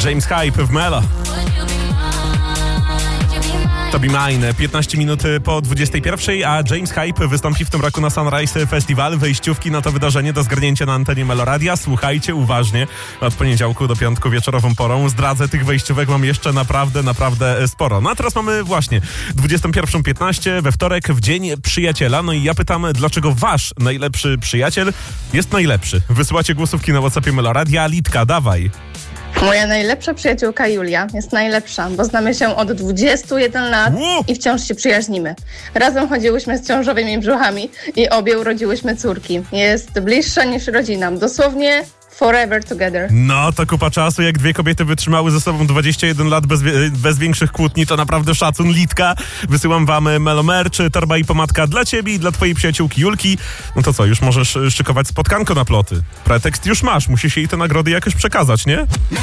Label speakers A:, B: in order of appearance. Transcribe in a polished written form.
A: James Hype w Melo. To Be Mine, 15 minut po 21, a James Hype wystąpi w tym roku na Sunrise Festival. Wejściówki na to wydarzenie do zgarnięcia na antenie Meloradia. Słuchajcie uważnie, od poniedziałku do piątku wieczorową porą. Zdradzę, tych wejściówek mam jeszcze naprawdę sporo. No a teraz mamy właśnie 21:15 we wtorek, w Dzień Przyjaciela. No i ja pytam, dlaczego wasz najlepszy przyjaciel jest najlepszy? Wysyłacie głosówki na WhatsAppie Meloradia. Litka, dawaj.
B: Moja najlepsza przyjaciółka Julia jest najlepsza, bo znamy się od 21 lat i wciąż się przyjaźnimy. Razem chodziłyśmy z ciążowymi brzuchami i obie urodziłyśmy córki. Jest bliższa niż rodzina. Dosłownie forever together.
A: No, to kupa czasu. Jak dwie kobiety wytrzymały ze sobą 21 lat bez większych kłótni, to naprawdę szacun. Litka, wysyłam wam Melo Merch, torba i pomadka dla ciebie i dla twojej przyjaciółki Julki. No to co, już możesz szykować spotkanko na ploty. Pretekst już masz, musisz jej te nagrody jakoś przekazać, nie?